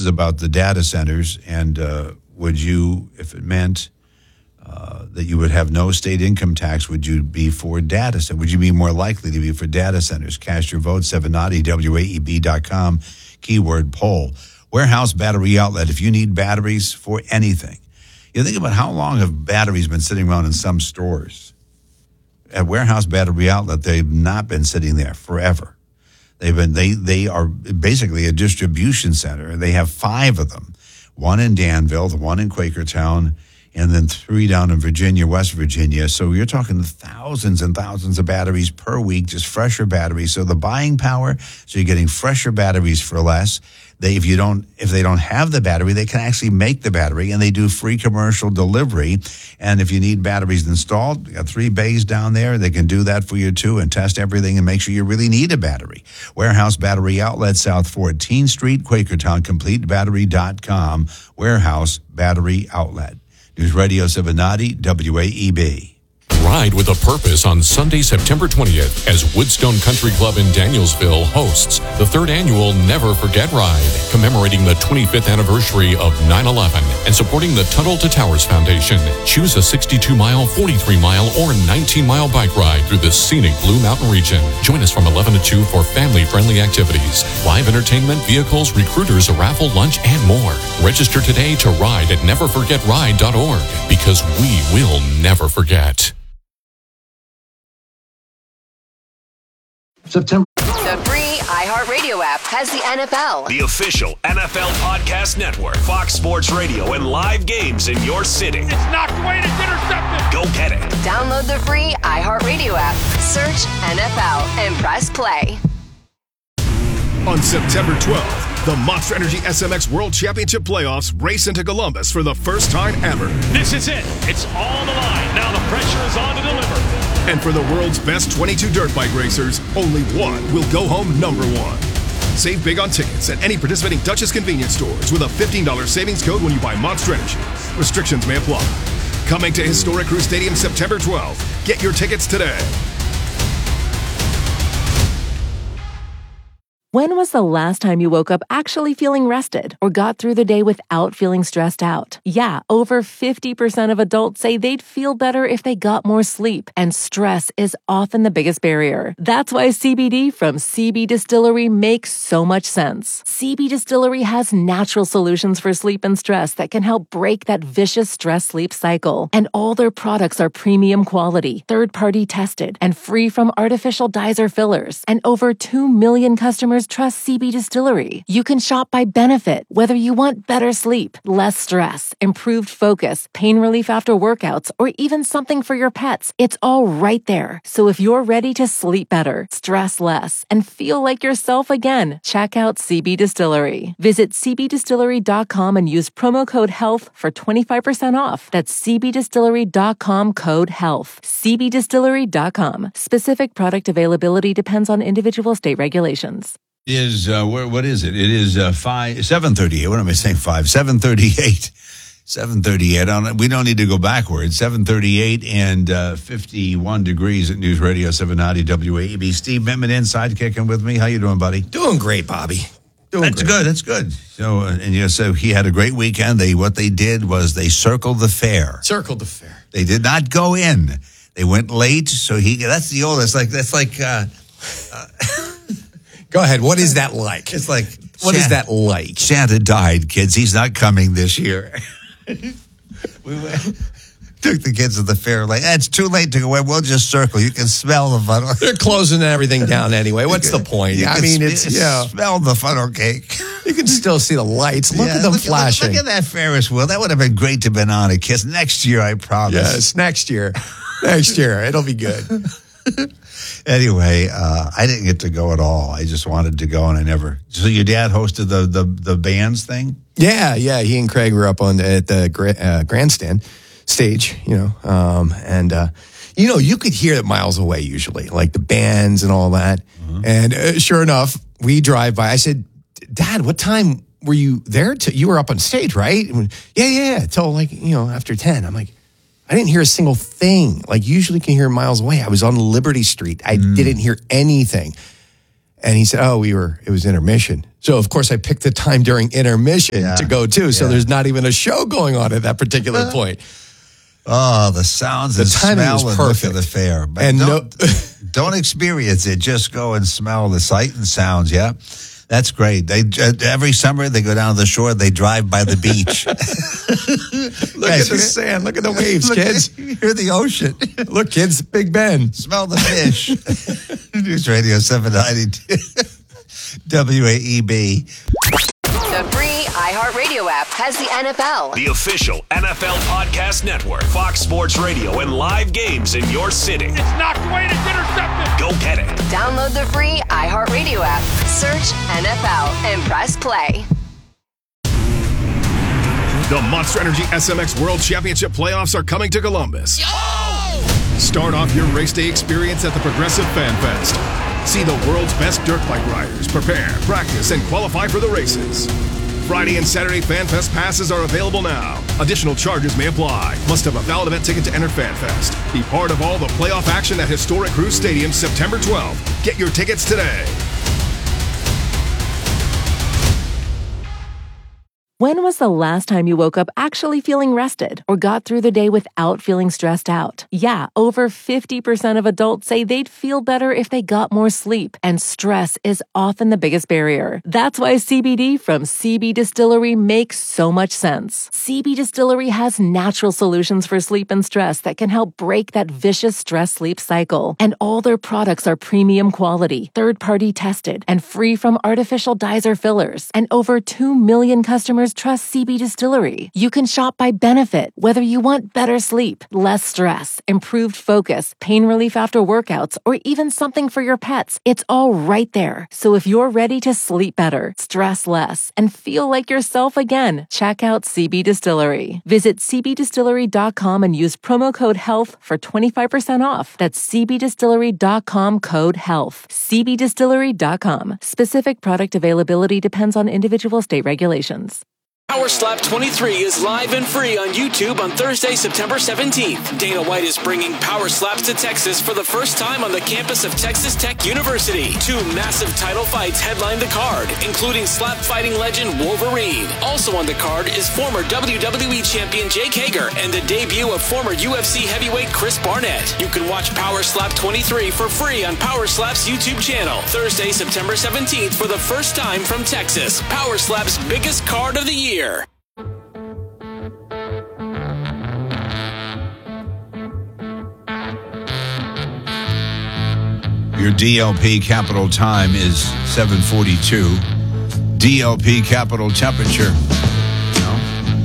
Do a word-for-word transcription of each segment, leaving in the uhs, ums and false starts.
is about the data centers, and uh, would you, if it meant uh, that you would have no state income tax, would you be for data centers? Would you be more likely to be for data centers? Cast your vote, seven ninety W A E B dot com, keyword poll. Warehouse battery outlet, if you need batteries for anything. You think about how long have batteries been sitting around in some stores. At Warehouse Battery Outlet, they've not been sitting there forever. They've been they they are basically a distribution center. They have five of them, one in Danville, the one in Quakertown, and then three down in Virginia, West Virginia. So you're talking thousands and thousands of batteries per week, just fresher batteries. So the buying power, so you're getting fresher batteries for less. They, if you don't, if they don't have the battery, they can actually make the battery, and they do free commercial delivery. And if you need batteries installed, we got three bays down there. They can do that for you too, and test everything and make sure you really need a battery. Warehouse Battery Outlet, South fourteenth Street, Quakertown, complete battery dot com. Warehouse Battery Outlet. News Radio seven ninety W A E B. Ride with a Purpose on Sunday, September twentieth, as Woodstone Country Club in Danielsville hosts the third annual Never Forget Ride, commemorating the twenty-fifth anniversary of nine eleven and supporting the Tunnel to Towers Foundation. Choose a sixty-two mile, forty-three mile, or nineteen mile bike ride through the scenic Blue Mountain region. Join us from eleven to two for family-friendly activities, live entertainment, vehicles, recruiters, a raffle, lunch, and more. Register today to ride at never forget ride dot org, because we will never forget. September. The free iHeartRadio app has the N F L. The official N F L podcast network, Fox Sports Radio, and live games in your city. It's knocked away and it's intercepted. Go get it. Download the free iHeartRadio app, search N F L, and press play. On September twelfth, the Monster Energy S M X World Championship Playoffs race into Columbus for the first time ever. This is it. It's all the line. Now the pressure is on to deliver. And for the world's best twenty-two dirt bike racers, only one will go home number one. Save big on tickets at any participating Duchess convenience stores with a fifteen dollars savings code when you buy Monster Energy. Restrictions may apply. Coming to historic Crew Stadium September twelfth. Get your tickets today. When was the last time you woke up actually feeling rested or got through the day without feeling stressed out? Yeah, over fifty percent of adults say they'd feel better if they got more sleep, and stress is often the biggest barrier. That's why C B D from C B Distillery makes so much sense. C B Distillery has natural solutions for sleep and stress that can help break that vicious stress-sleep cycle. And all their products are premium quality, third-party tested, and free from artificial dyes or fillers. And over two million customers trust C B Distillery. You can shop by benefit, whether you want better sleep, less stress, improved focus, pain relief after workouts, or even something for your pets. It's all right there. So if you're ready to sleep better, stress less, and feel like yourself again, check out C B Distillery. Visit c b distillery dot com and use promo code HEALTH for twenty-five percent off. That's c b distillery dot com, code HEALTH. c b distillery dot com. Specific product availability depends on individual state regulations. Is uh, where, what is it? It is uh, five seven thirty eight. What am I saying? Five seven thirty eight. Seven thirty eight. We don't need to go backwards. Seven thirty eight and uh, fifty one degrees at News Radio seven ninety W A E B. Steve Mittman inside kicking with me. How you doing, buddy? Doing great, Bobby. Doing that's great. good. That's good. So uh, and you know, so he had a great weekend. They what they did was they circled the fair. Circled the fair. They did not go in. They went late. So he. That's the old. It's like that's like. Uh, uh, Go ahead. What is that like? It's like, what Santa, is that like? Santa died, kids. He's not coming this year. we went, took the kids to the fair. Like, eh, it's too late to go in. We'll just circle. You can smell the funnel. They're closing everything down anyway. What's can, the point? I mean, mean, it's, it's yeah. Smell the funnel cake. You can still see the lights. Look yeah, at them look, flashing. Look, look at that Ferris wheel. That would have been great to have been on a kiss. Next year, I promise. Yes, next year. Next year. It'll be good. Anyway, uh, I didn't get to go at all. I just wanted to go, and I never. So your dad hosted the the, the bands thing? Yeah, yeah. He and Craig were up on the, at the gra- uh, grandstand stage, you know, um, and uh, you know, you could hear it miles away usually, like the bands and all that. Mm-hmm. And uh, sure enough, we drive by. I said, "Dad, what time were you there? To you were up on stage, right?" And went, yeah, yeah, yeah. Till like you know after ten. I'm like, I didn't hear a single thing. Like usually can hear miles away. I was on Liberty Street. I mm. didn't hear anything. And he said, oh, we were, it was intermission. So, of course, I picked the time during intermission Yeah. to go to. So Yeah. there's not even a show going on at that particular point. Oh, the sounds The and timing smell was and look perfect. of the fair. But And don't, don't experience it. Just go and smell the sight and sounds, yeah? That's great. They every summer they go down to the shore. They drive by the beach. Look at the sand. Look at the waves, Look, kids. Hear the ocean. Look, kids, Big Ben. Smell the fish. News Radio seven ninety W A E B. The free iHeartRadio app has the N F L, The official N F L Podcast Network, Fox Sports Radio, and live games in your city. It's knocked away and it's intercepted. Go get it. Download the free iHeartRadio app, search N F L, and press play. The Monster Energy S M X World Championship playoffs are coming to Columbus. Start off your race day experience at the Progressive Fan Fest. See the world's best dirt bike riders prepare, practice, and qualify for the races. Friday and Saturday Fan Fest passes are available now. Additional charges may apply. Must have a valid event ticket to enter Fan Fest. Be part of all the playoff action at Historic Cruise Stadium September twelfth. Get your tickets today. When was the last time you woke up actually feeling rested or got through the day without feeling stressed out? Yeah, over fifty percent of adults say they'd feel better if they got more sleep, and stress is often the biggest barrier. That's why C B D from C B Distillery makes so much sense. C B Distillery has natural solutions for sleep and stress that can help break that vicious stress-sleep cycle. And all their products are premium quality, third-party tested, and free from artificial dyes or fillers. And over two million customers trust C B Distillery. You can shop by benefit, whether you want better sleep, less stress, improved focus, pain relief after workouts, or even something for your pets. It's all right there. So if you're ready to sleep better, stress less, and feel like yourself again, check out C B Distillery. Visit c b distillery dot com and use promo code HEALTH for twenty-five percent off. That's c b distillery dot com code HEALTH. c b distillery dot com. Specific product availability depends on individual state regulations. Power Slap twenty-three is live and free on YouTube on Thursday, September seventeenth. Dana White is bringing Power Slaps to Texas for the first time on the campus of Texas Tech University. Two massive title fights headline the card, including slap fighting legend Wolverine. Also on the card is former W W E champion Jake Hager and the debut of former U F C heavyweight Chris Barnett. You can watch Power Slap twenty-three for free on Power Slap's YouTube channel. Thursday, September seventeenth for the first time from Texas. Power Slap's biggest card of the year. Your D L P capital time is seven forty-two. D L P capital temperature no,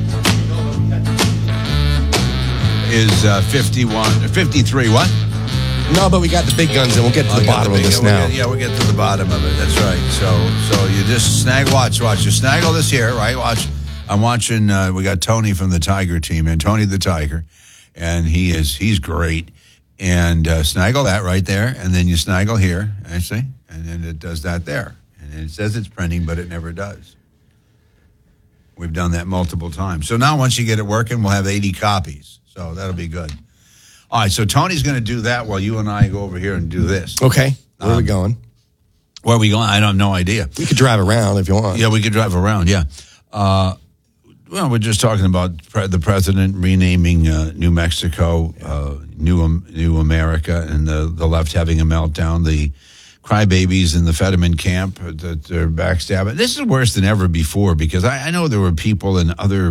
is uh, fifty-one, fifty-three. What? No, but we got the big guns, and we'll get to I'll the get bottom the of big- this yeah, now. We'll get, yeah, we'll get to the bottom of it. That's right. So, so you just snag, watch, watch. You snaggle this here, right? Watch. I'm watching. Uh, we got Tony from the Tiger team, and Tony the Tiger, and he is he's great. And uh, snaggle that right there, and then you snaggle here, actually, and then it does that there, and it says it's printing, but it never does. We've done that multiple times. So now, once you get it working, we'll have eighty copies. So that'll be good. All right. So Tony's going to do that while you and I go over here and do this. Okay, where are we Um, going? Where are we going? I don't have no idea. We could drive around if you want. Yeah, we could drive around. Yeah. Uh, well, we're just talking about pre- the president renaming uh, New Mexico uh, New um, New America, and the, the left having a meltdown. The crybabies in the Fetterman camp that they're backstabbing. This is worse than ever before, because I, I know there were people in other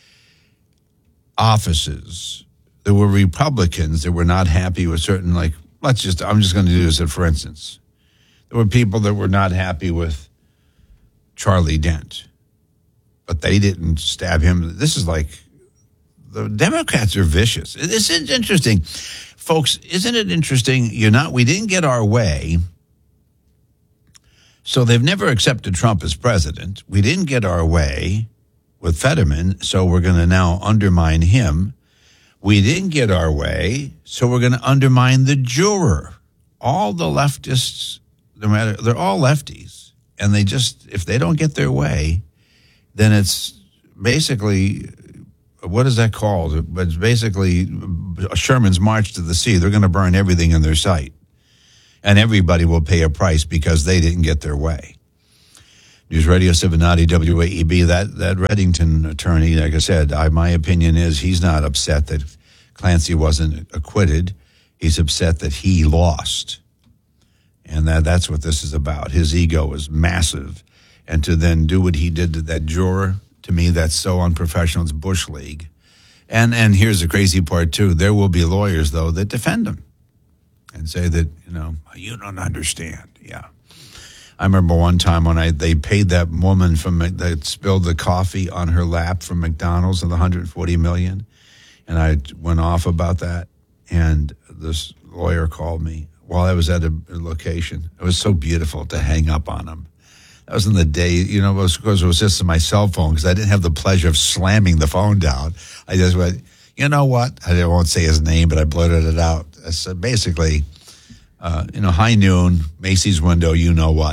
offices. There were Republicans that were not happy with certain, like, let's just, I'm just going to do this, for instance. There were people that were not happy with Charlie Dent, but they didn't stab him. This is like, the Democrats are vicious. This is interesting. Folks, isn't it interesting? You're not, we didn't get our way, so they've never accepted Trump as president. We didn't get our way with Fetterman, so we're going to now undermine him. We didn't get our way, so we're going to undermine the juror. All the leftists, no matter, they're all lefties, and they just, if they don't get their way, then it's basically, what is that called? But it's basically Sherman's March to the Sea. They're going to burn everything in their sight. And everybody will pay a price because they didn't get their way. News Radio seven ninety W A E B, that, that Reddington attorney, like I said, I, my opinion is he's not upset that Clancy wasn't acquitted. He's upset that he lost. And that, that's what this is about. His ego is massive. And to then do what he did to that juror, to me, that's so unprofessional. It's Bush League. And and here's the crazy part, too. There will be lawyers, though, that defend him and say that, you know, you don't understand. Yeah. I remember one time when I they paid that woman from that spilled the coffee on her lap from McDonald's of the one hundred forty million dollars. And I went off about that. And this lawyer called me while I was at a location. It was so beautiful to hang up on him. That was in the day, you know, it was because it was just my cell phone because I didn't have the pleasure of slamming the phone down. I just went, you know what? I won't say his name, but I blurted it out. I said, basically, uh, you know, high noon, Macy's window, you know what?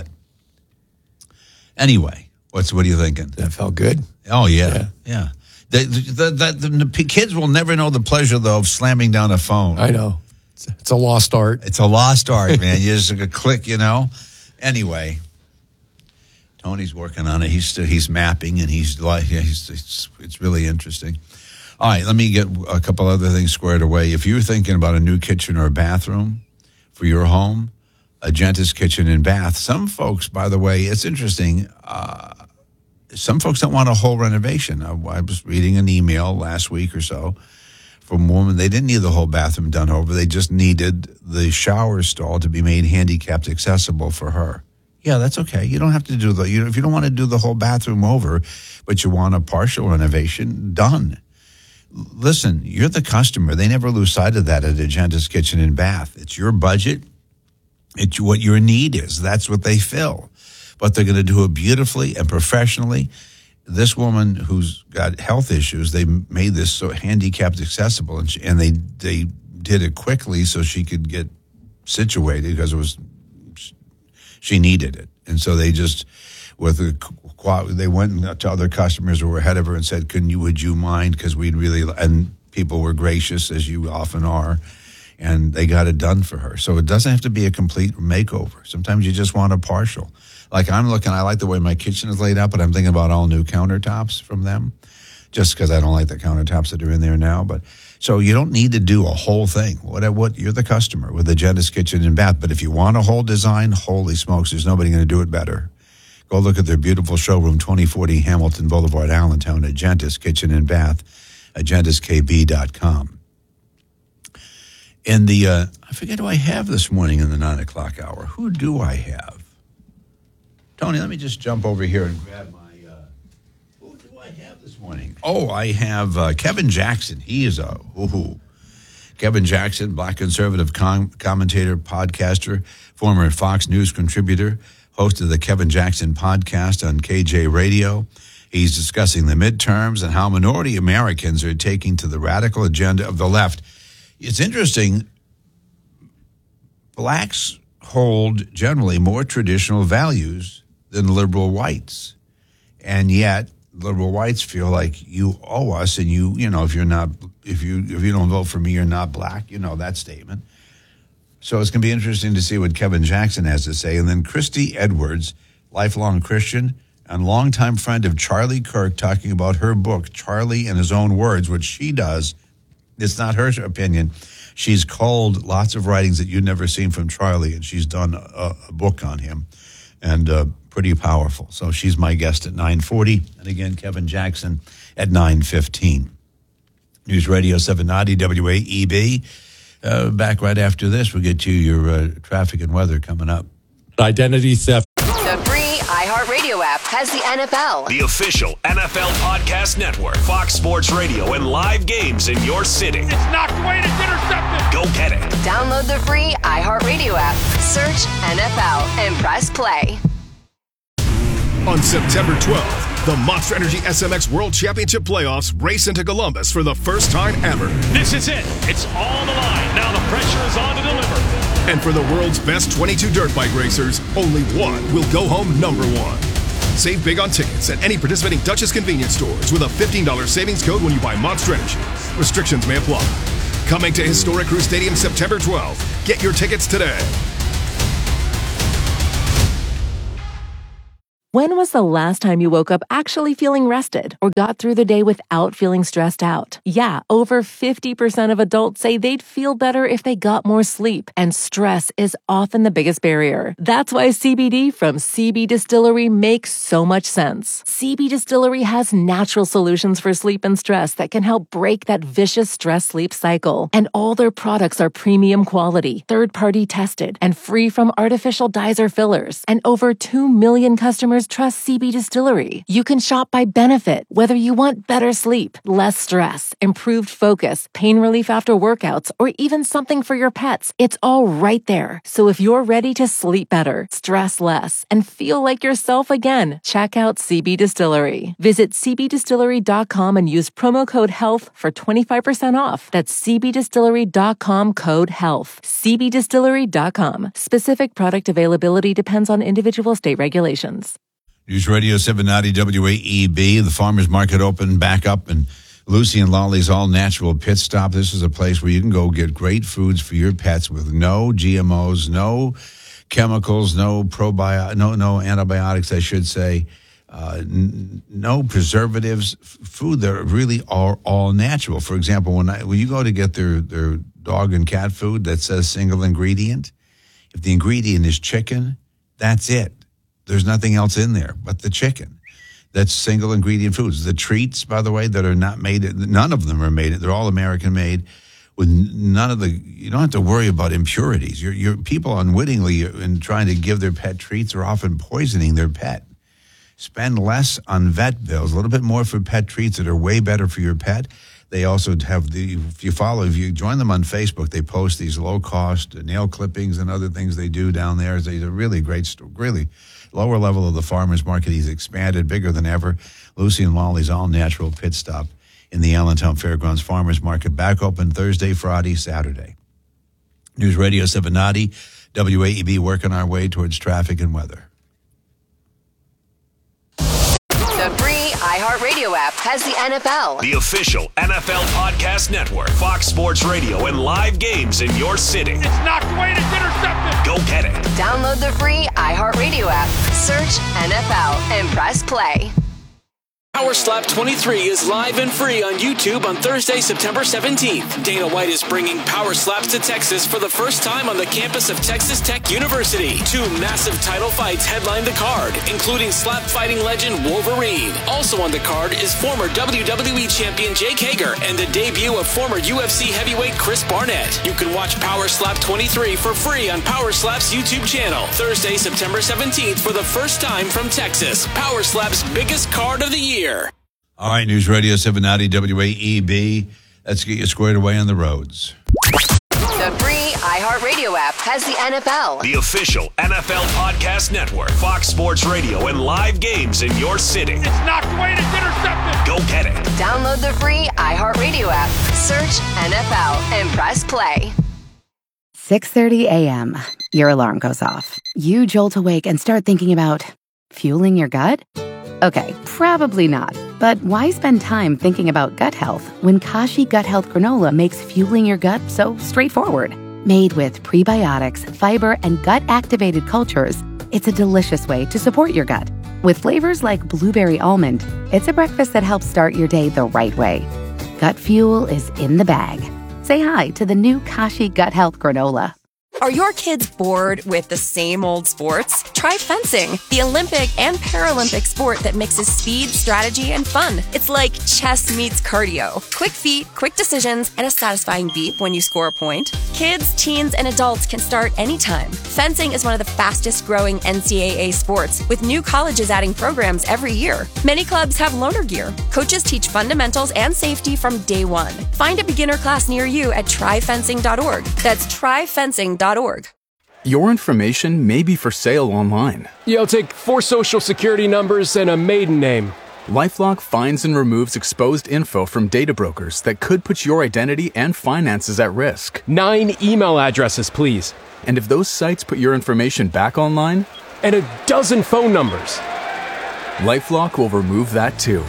Anyway, what's what are you thinking? That felt good. Oh, yeah, yeah. yeah. The, the, the, the, the kids will never know the pleasure, though, of slamming down a phone. I know. It's, it's a lost art. It's a lost art, man. You just a click, you know? Anyway. Tony's working on it. He's still, he's mapping, and he's like, he's, it's, it's really interesting. All right, let me get a couple other things squared away. If you're thinking about a new kitchen or a bathroom for your home, a Agentis Kitchen and Bath. Some folks, by the way, it's interesting. Uh, some folks don't want a whole renovation. I, I was reading an email last week or so from a woman. They didn't need the whole bathroom done over. They just needed the shower stall to be made handicapped accessible for her. Yeah, that's okay. You don't have to do the, you know, if you don't want to do the whole bathroom over, but you want a partial renovation, done. Listen, you're the customer. They never lose sight of that at Agentis Kitchen and Bath. It's your budget. It's what your need is. That's what they fill. But they're going to do it beautifully and professionally. This woman who's got health issues, they made this so handicapped accessible, and, she, and they they did it quickly so she could get situated because it was she needed it. And so they just, with a, they went to other customers who were ahead of her and said, "Can you, would you mind?" Because we'd really, and people were gracious, as you often are, and they got it done for her. So it doesn't have to be a complete makeover. Sometimes you just want a partial. Like I'm looking, I like the way my kitchen is laid out, but I'm thinking about all new countertops from them, just because I don't like the countertops that are in there now. But so you don't need to do a whole thing. What, what you're the customer with Agentis Kitchen and Bath. But if you want a whole design, holy smokes, there's nobody going to do it better. Go look at their beautiful showroom, twenty forty Hamilton Boulevard, Allentown, Agentis Kitchen and Bath, agentis k b dot com. In the, uh, I forget who I have this morning in the nine o'clock hour. Who do I have? Tony, let me just jump over here and grab my, uh, who do I have this morning? Oh, I have uh, Kevin Jackson. He is a, ooh, Kevin Jackson, black conservative com- commentator, podcaster, former Fox News contributor, host of the Kevin Jackson podcast on K J Radio. He's discussing the midterms and how minority Americans are taking to the radical agenda of the left. It's interesting, blacks hold generally more traditional values than liberal whites. And yet liberal whites feel like you owe us, and you, you know, if you're not, if you, if you don't vote for me, you're not black, you know, that statement. So it's going to be interesting to see what Kevin Jackson has to say. And then Christy Edwards, lifelong Christian and longtime friend of Charlie Kirk, talking about her book, Charlie in His Own Words, which she does. It's not her opinion. She's culled lots of writings that you've never seen from Charlie, and she's done a, a book on him, and uh, pretty powerful. So she's my guest at nine forty, and again, Kevin Jackson at nine fifteen. News Radio seven ninety W A E B. Uh, back right after this, we'll get to your uh, traffic and weather coming up. Identity theft. The free iHeartRadio app has the N F L, The official N F L podcast network, Fox Sports Radio, and live games in your city. It's knocked away and it's intercepted. Go get it. Download the free iHeartRadio app, search N F L, and press play. On September twelfth, the Monster Energy S M X World Championship Playoffs race into Columbus for the first time ever. This is it. It's all on the line. Now the pressure is on to deliver. And for the world's best twenty-two dirt bike racers, only one will go home number one. Save big on tickets at any participating Dutchess convenience stores with a fifteen dollars savings code when you buy Monster Energy. Restrictions may apply. Coming to historic Crew Stadium September twelfth. Get your tickets today. When was the last time you woke up actually feeling rested or got through the day without feeling stressed out? Yeah, over fifty percent of adults say they'd feel better if they got more sleep, and stress is often the biggest barrier. That's why C B D from C B Distillery makes so much sense. C B Distillery has natural solutions for sleep and stress that can help break that vicious stress-sleep cycle. And all their products are premium quality, third-party tested, and free from artificial dyes or fillers. And over two million customers trust C B Distillery. You can shop by benefit, whether you want better sleep, less stress, improved focus, pain relief after workouts, or even something for your pets. It's all right there. So if you're ready to sleep better, stress less, and feel like yourself again, check out C B Distillery. Visit c b distillery dot com and use promo code HEALTH for twenty-five percent off. That's c b distillery dot com code HEALTH. c b distillery dot com. Specific product availability depends on individual state regulations. News Radio seven ninety W A E B. The farmers market opened back up, and Lucy and Lolly's All Natural Pit Stop. This is a place where you can go get great foods for your pets with no G M Os, no chemicals, no probiotics, no no antibiotics, I should say, uh, n- no preservatives. F- food that really are all natural. For example, when I when you go to get their their dog and cat food that says single ingredient, if the ingredient is chicken, that's it. There's nothing else in there but the chicken. That's single ingredient foods. The treats, by the way, that are not made, none of them are made. They're all American made. With none of the, you don't have to worry about impurities. Your your people unwittingly in trying to give their pet treats are often poisoning their pet. Spend less on vet bills, a little bit more for pet treats that are way better for your pet. They also have the, if you follow, if you join them on Facebook, they post these low cost nail clippings and other things they do down there. It's a really great, really lower level of the farmers market. He's expanded, bigger than ever. Lucy and Lolly's All Natural Pit Stop in the Allentown Fairgrounds Farmers Market, back open Thursday, Friday, Saturday. News Radio seven ninety W A E B, working our way towards traffic and weather. The free iHeartRadio app has the N F L. The official N F L Podcast Network, Fox Sports Radio, and live games in your city. It's knocked away and it's intercepted. Go get it. Download the free iHeartRadio app, search N F L, and press play. Power Slap twenty-three is live and free on YouTube on Thursday, September seventeenth. Dana White is bringing Power Slaps to Texas for the first time on the campus of Texas Tech University. Two massive title fights headline the card, including slap fighting legend Wolverine. Also on the card is former W W E champion Jake Hager and the debut of former U F C heavyweight Chris Barnett. You can watch Power Slap twenty-three for free on Power Slap's YouTube channel Thursday, September seventeenth for the first time from Texas. Power Slap's biggest card of the year. All right, News Radio seven ninety W A E B. Let's get you squared away on the roads. The free iHeartRadio app has the N F L. The official N F L Podcast Network, Fox Sports Radio, and live games in your city. It's knocked away and it's intercepted. Go get it. Download the free iHeartRadio app, search N F L, and press play. six thirty a.m. Your alarm goes off. You jolt awake and start thinking about fueling your gut? Okay, probably not. But why spend time thinking about gut health when Kashi Gut Health Granola makes fueling your gut so straightforward? Made with prebiotics, fiber, and gut-activated cultures, it's a delicious way to support your gut. With flavors like blueberry almond, it's a breakfast that helps start your day the right way. Gut fuel is in the bag. Say hi to the new Kashi Gut Health Granola. Are your kids bored with the same old sports? Try fencing, the Olympic and Paralympic sport that mixes speed, strategy, and fun. It's like chess meets cardio. Quick feet, quick decisions, and a satisfying beep when you score a point. Kids, teens, and adults can start anytime. Fencing is one of the fastest growing N C double A sports, with new colleges adding programs every year. Many clubs have loaner gear. Coaches teach fundamentals and safety from day one. Find a beginner class near you at try fencing dot org. That's try fencing dot org. Your information may be for sale online. Yo, take four social security numbers and a maiden name. LifeLock finds and removes exposed info from data brokers that could put your identity and finances at risk. Nine email addresses, please. And if those sites put your information back online? And a dozen phone numbers. LifeLock will remove that too.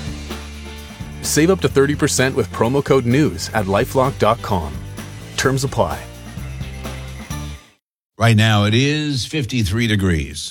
Save up to thirty percent with promo code NEWS at lifelock dot com. Terms apply. Right now, it is fifty-three degrees.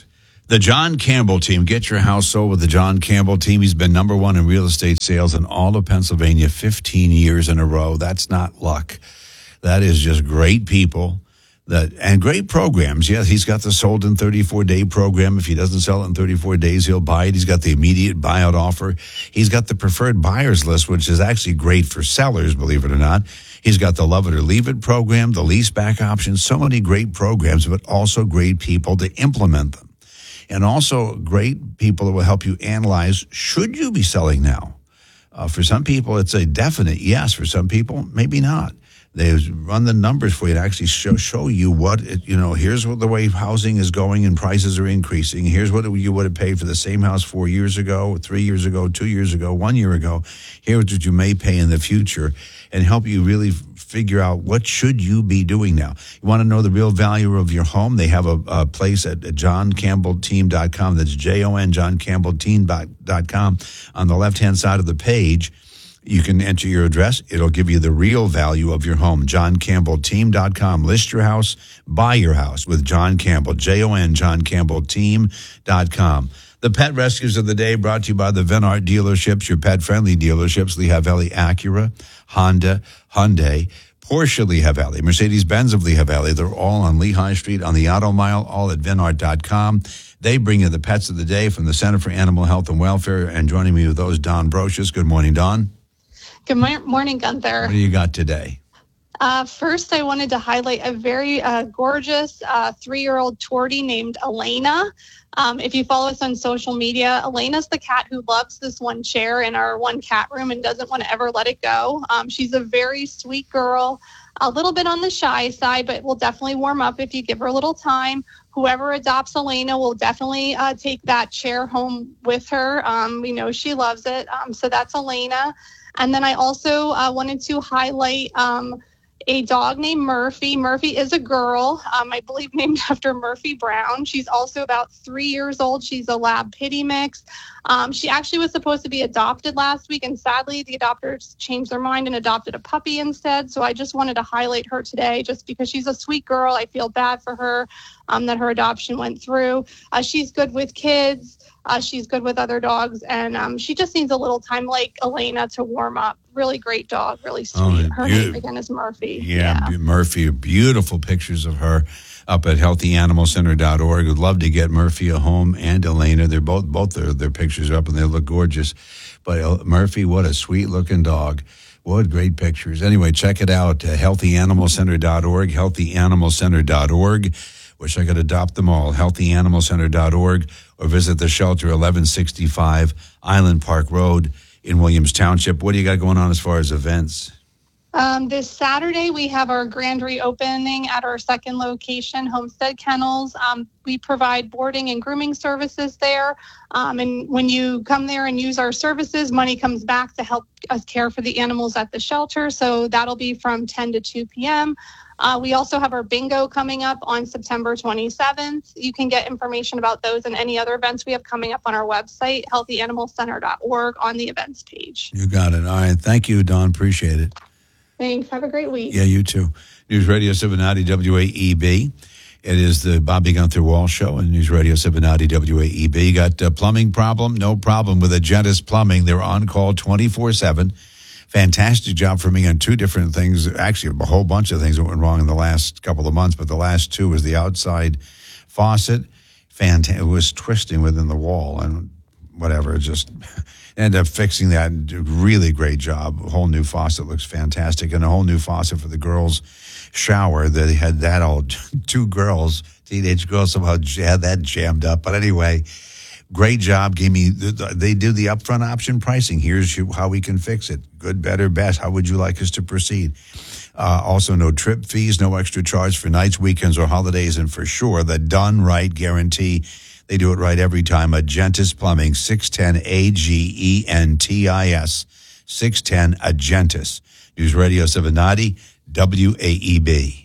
The John Campbell team. Get your house sold with the John Campbell team. He's been number one in real estate sales in all of Pennsylvania fifteen years in a row. That's not luck. That is just great people that and great programs. Yes, he's got the sold in thirty-four day program. If he doesn't sell it in thirty-four days, he'll buy it. He's got the immediate buyout offer. He's got the preferred buyers list, which is actually great for sellers, believe it or not. He's got the love it or leave it program, the lease back option. So many great programs, but also great people to implement them. And also great people that will help you analyze, should you be selling now? Uh, for some people, it's a definite yes. For some people, maybe not. They run the numbers for you to actually show, show you what, it, you know, here's what the way housing is going and prices are increasing. Here's what you would have paid for the same house four years ago, three years ago, two years ago, one year ago. Here's what you may pay in the future and help you really figure out what should you be doing now. You want to know the real value of your home? They have a, a place at john campbell team dot com. That's J O N, john campbell team dot com. On the left-hand side of the page, you can enter your address. It'll give you the real value of your home. john campbell team dot com. List your house, buy your house with John Campbell. J O N, john campbell team dot com. The pet rescues of the day brought to you by the Venart dealerships, your pet-friendly dealerships, Lehigh Valley Acura, Honda, Hyundai, Porsche Lehigh Valley, Mercedes-Benz of Lehigh Valley. They're all on Lehigh Street on the Auto Mile, all at venart dot com. They bring you the pets of the day from the Center for Animal Health and Welfare. And joining me with those, Dawn Brocious. Good morning, Dawn. Good morning, Gunther. What do you got today? Uh, first, I wanted to highlight a very uh, gorgeous uh, three-year-old tortie named Elena. Um, if you follow us on social media, Elena's the cat who loves this one chair in our one cat room and doesn't want to ever let it go. Um, she's a very sweet girl, a little bit on the shy side, but will definitely warm up if you give her a little time. Whoever adopts Elena will definitely uh, take that chair home with her. Um, we know she loves it. Um, so that's Elena. And then I also uh, wanted to highlight um, a dog named Murphy. Murphy is a girl, um, I believe named after Murphy Brown. She's also about three years old. She's a lab pity mix. Um, she actually was supposed to be adopted last week, and sadly the adopters changed their mind and adopted a puppy instead. So I just wanted to highlight her today just because she's a sweet girl. I feel bad for her um, that her adoption went through. Uh, she's good with kids. Uh, she's good with other dogs, and um, she just needs a little time like Elena to warm up. Really great dog, really sweet. Oh, her name again is Murphy. Yeah, yeah, Murphy. Beautiful pictures of her up at healthy animal center dot org. Would love to get Murphy a home and Elena. They're both both their their pictures are up and they look gorgeous. But uh, Murphy, what a sweet looking dog. What great pictures. Anyway, check it out. Uh, healthy animal center dot org. healthy animal center dot org. Wish I could adopt them all. healthy animal center dot org or visit the shelter eleven sixty-five Island Park Road in Williams Township. What do you got going on as far as events? Um, this Saturday, we have our grand reopening at our second location, Homestead Kennels. Um, we provide boarding and grooming services there. Um, and when you come there and use our services, money comes back to help us care for the animals at the shelter. So that'll be from ten to two p.m. Uh, we also have our bingo coming up on September twenty-seventh. You can get information about those and any other events we have coming up on our website, healthy animal center dot org, on the events page. You got it. All right. Thank you, Dawn. Appreciate it. Thanks. Have a great week. Yeah, you too. News Radio Cincinnati, W A E B. It is the Bobby Gunther Walsh Show on News Radio Cincinnati, W A E B. You got a plumbing problem? No problem with Agentis Plumbing. They're on call twenty-four seven. Fantastic job for me on two different things. Actually, a whole bunch of things that went wrong in the last couple of months, but the last two was the outside faucet. Fant- it was twisting within the wall and whatever. Just ended up fixing that. Really great job. A whole new faucet looks fantastic, and a whole new faucet for the girls' shower. They had that all. Two girls, teenage girls, somehow had that jammed up. But anyway. Great job. Gave me. They do the upfront option pricing. Here's how we can fix it. Good, better, best. How would you like us to proceed? Uh, also, no trip fees, no extra charge for nights, weekends, or holidays, and for sure, the done right guarantee. They do it right every time. Agentis Plumbing, six ten A G E N T I S, six ten Agentis. News Radio Cincinnati, W A E B.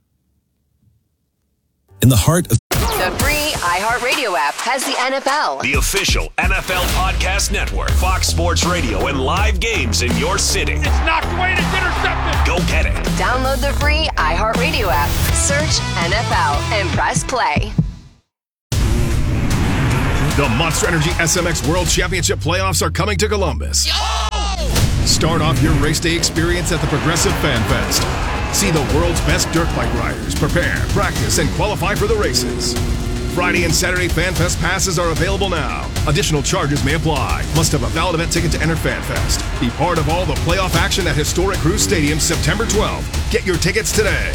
In the heart of the free iHeartRadio app has the N F L. The official N F L podcast network, Fox Sports Radio, and live games in your city. It's knocked away and it's intercepted. Go get it. Download the free iHeartRadio app, search N F L, and press play. The Monster Energy S M X World Championship playoffs are coming to Columbus. Start off your race day experience at the Progressive Fan Fest. See the world's best dirt bike riders prepare, practice, and qualify for the races. Friday and Saturday Fan Fest passes are available now. Additional charges may apply. Must have a valid event ticket to enter Fan Fest. Be part of all the playoff action at historic Cruise Stadium September twelfth. Get your tickets today.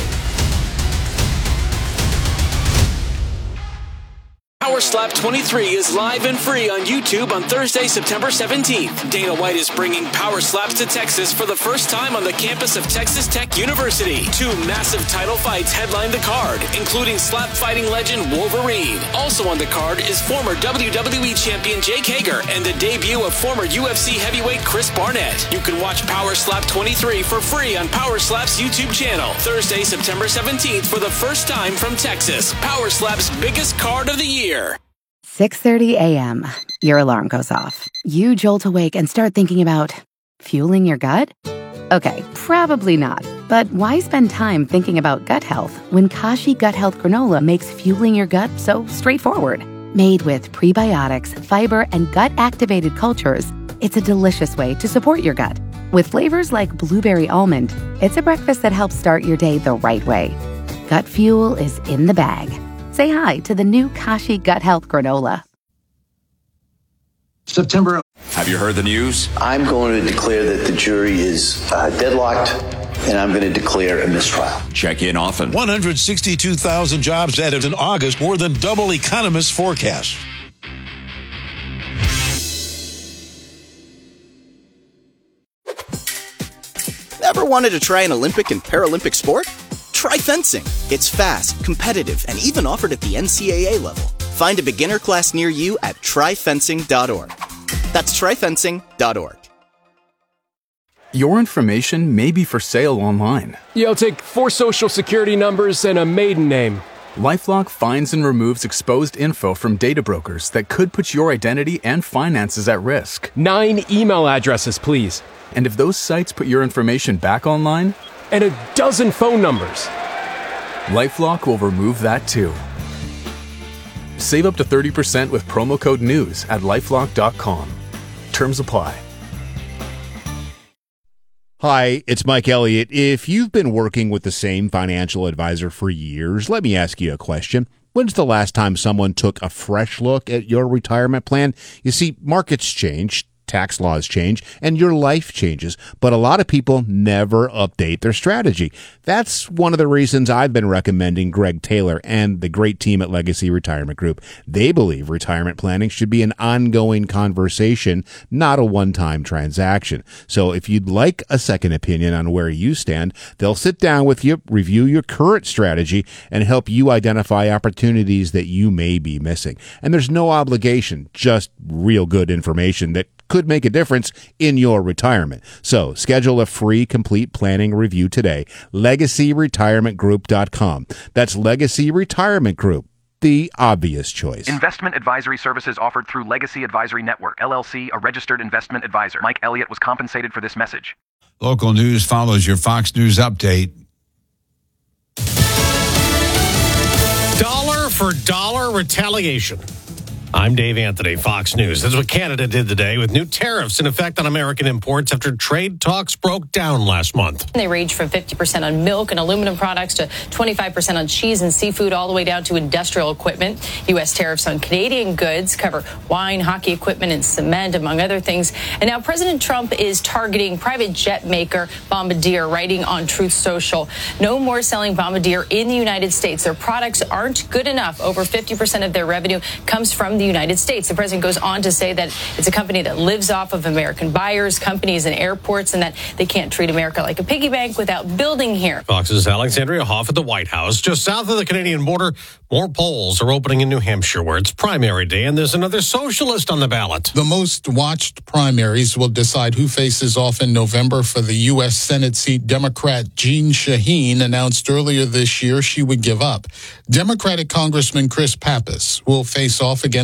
Power Slap twenty-three is live and free on YouTube on Thursday, September seventeenth. Dana White is bringing Power Slaps to Texas for the first time on the campus of Texas Tech University. Two massive title fights headline the card, including slap fighting legend Wolverine. Also on the card is former W W E champion Jake Hager and the debut of former U F C heavyweight Chris Barnett. You can watch Power Slap twenty-three for free on Power Slap's YouTube channel. Thursday, September seventeenth for the first time from Texas. Power Slap's biggest card of the year. six thirty a.m. Your alarm goes off. You jolt awake and start thinking about fueling your gut? Okay, probably not. But why spend time thinking about gut health when Kashi Gut Health Granola makes fueling your gut so straightforward? Made with prebiotics, fiber, and gut-activated cultures, it's a delicious way to support your gut. With flavors like blueberry almond, it's a breakfast that helps start your day the right way. Gut fuel is in the bag. Say hi to the new Kashi Gut Health Granola. September. Have you heard the news? I'm going to declare that the jury is uh, deadlocked, and I'm going to declare a mistrial. Check in often. one hundred sixty-two thousand jobs added in August, more than double economists' forecast. Ever wanted to try an Olympic and Paralympic sport? Try fencing. It's fast, competitive, and even offered at the N C double A level. Find a beginner class near you at try fencing dot org. That's try fencing dot org. Your information may be for sale online. Yo, take four social security numbers and a maiden name. LifeLock finds and removes exposed info from data brokers that could put your identity and finances at risk. Nine email addresses, please. And if those sites put your information back online, and a dozen phone numbers. LifeLock will remove that too. Save up to thirty percent with promo code NEWS at lifelock dot com. Terms apply. Hi, it's Mike Elliott. If you've been working with the same financial advisor for years, let me ask you a question. When's the last time someone took a fresh look at your retirement plan? You see, markets change, tax laws change, and your life changes, but a lot of people never update their strategy. That's one of the reasons I've been recommending Greg Taylor and the great team at Legacy Retirement Group. They believe retirement planning should be an ongoing conversation, not a one-time transaction. So if you'd like a second opinion on where you stand, they'll sit down with you, review your current strategy, and help you identify opportunities that you may be missing. And there's no obligation, just real good information that could make a difference in your retirement. So schedule a free complete planning review today. legacy retirement group dot com. That's Legacy Retirement Group, the obvious choice. Investment advisory services offered through Legacy Advisory Network, L L C, a registered investment advisor. Mike Elliott was compensated for this message. Local news follows your Fox News update. Dollar for dollar retaliation. I'm Dave Anthony, Fox News. That's what Canada did today with new tariffs in effect on American imports after trade talks broke down last month. They range from fifty percent on milk and aluminum products to twenty-five percent on cheese and seafood, all the way down to industrial equipment. U S tariffs on Canadian goods cover wine, hockey equipment, and cement, among other things. And now President Trump is targeting private jet maker Bombardier, writing on Truth Social. No more selling Bombardier in the United States. Their products aren't good enough. Over fifty percent of their revenue comes from the United States. The president goes on to say that it's a company that lives off of American buyers, companies, and airports, and that they can't treat America like a piggy bank without building here. Fox's Alexandria Hoff at the White House. Just south of the Canadian border, more polls are opening in New Hampshire, where it's primary day, and there's another socialist on the ballot. The most watched primaries will decide who faces off in November for the U S Senate seat. Democrat Jeanne Shaheen announced earlier this year she would give up. Democratic Congressman Chris Pappas will face off against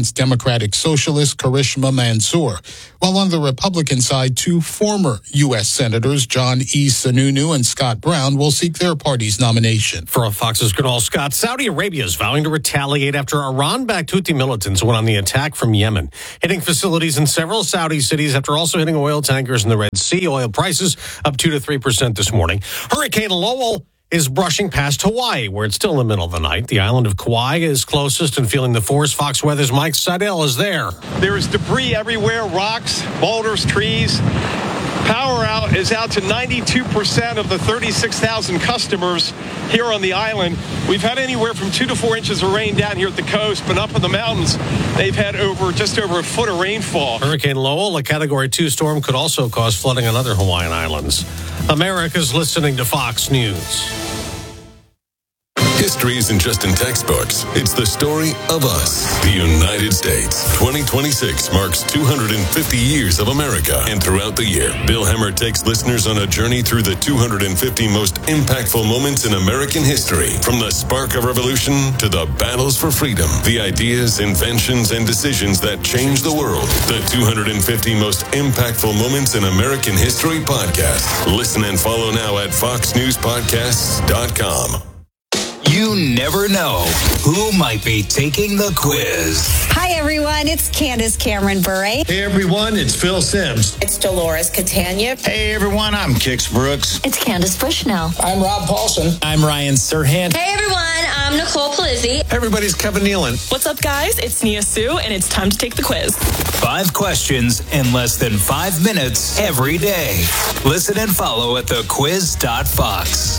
against Democratic Socialist Karishma Mansour. While on the Republican side, two former U S Senators, John E. Sununu and Scott Brown, will seek their party's nomination. For Fox's Kunal Scott, Saudi Arabia is vowing to retaliate after Iran-backed Houthi militants went on the attack from Yemen, hitting facilities in several Saudi cities after also hitting oil tankers in the Red Sea. Oil prices up two to three percent this morning. Hurricane Lowell is brushing past Hawaii, where it's still in the middle of the night. The island of Kauai is closest and feeling the force. Fox Weather's Mike Seidel is there. There is debris everywhere, rocks, boulders, trees. Power out is out to ninety-two percent of the thirty-six thousand customers here on the island. We've had anywhere from two to four inches of rain down here at the coast, but up in the mountains, they've had over just over a foot of rainfall. Hurricane Lowell, a Category two storm, could also cause flooding on other Hawaiian islands. America's listening to Fox News. History isn't just in textbooks. It's the story of us, the United States. twenty twenty-six marks two hundred fifty years of America. And throughout the year, Bill Hemmer takes listeners on a journey through the two hundred fifty most impactful moments in American history. From the spark of revolution to the battles for freedom, the ideas, inventions, and decisions that changed the world. The two hundred fifty most impactful moments in American history podcast. Listen and follow now at fox news podcasts dot com. You never know who might be taking the quiz. Hi, everyone. It's Candace Cameron Bure. Hey, everyone. It's Phil Sims. It's Dolores Catania. Hey, everyone. I'm Kix Brooks. It's Candace Bushnell. I'm Rob Paulson. I'm Ryan Serhant. Hey, everyone. I'm Nicole Palizzi. Everybody's Kevin Nealon. What's up, guys? It's Nia Sue, and it's time to take the quiz. Five questions in less than five minutes every day. Listen and follow at the quiz dot fox.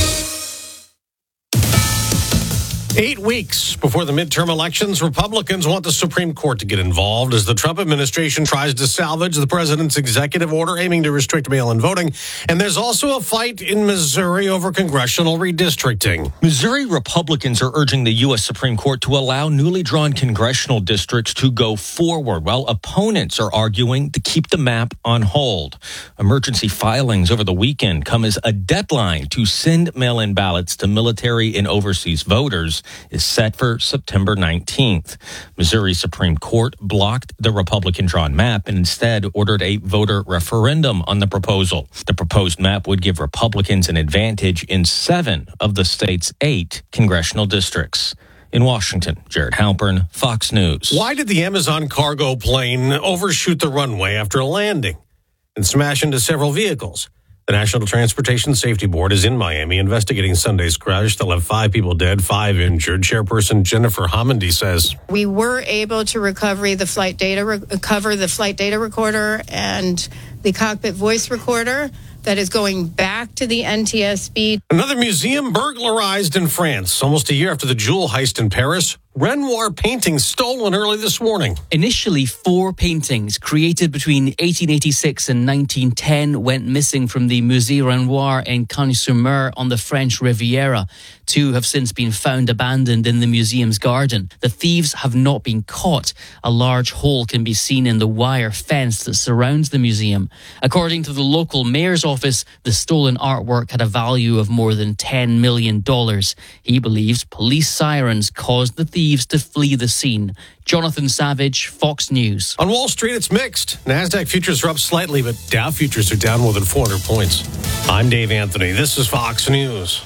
Eight weeks before the midterm elections, Republicans want the Supreme Court to get involved as the Trump administration tries to salvage the president's executive order aiming to restrict mail-in voting. And there's also a fight in Missouri over congressional redistricting. Missouri Republicans are urging the U S Supreme Court to allow newly drawn congressional districts to go forward, while opponents are arguing to keep the map on hold. Emergency filings over the weekend come as a deadline to send mail-in ballots to military and overseas voters is set for September nineteenth. Missouri Supreme Court blocked the Republican-drawn map and instead ordered a voter referendum on the proposal. The proposed map would give Republicans an advantage in seven of the state's eight congressional districts. In Washington, Jared Halpern, Fox News. Why did the Amazon cargo plane overshoot the runway after landing and smash into several vehicles? The National Transportation Safety Board is in Miami investigating Sunday's crash that left five people dead, five injured. Chairperson Jennifer Homendy says, "We were able to recover the flight data, recover the flight data recorder and the cockpit voice recorder that is going back to the N T S B." Another museum burglarized in France almost a year after the jewel heist in Paris. Renoir paintings stolen early this morning. Initially, four paintings created between eighteen eighty-six and nineteen ten went missing from the Musée Renoir in Cagnes-sur-Mer on the French Riviera. Two have since been found abandoned in the museum's garden. The thieves have not been caught. A large hole can be seen in the wire fence that surrounds the museum. According to the local mayor's office, the stolen artwork had a value of more than ten million dollars. He believes police sirens caused the thieves to flee the scene. Jonathan Savage, Fox News. On Wall Street, it's mixed. NASDAQ futures are up slightly, but Dow futures are down more than four hundred points. I'm Dave Anthony. This is Fox News.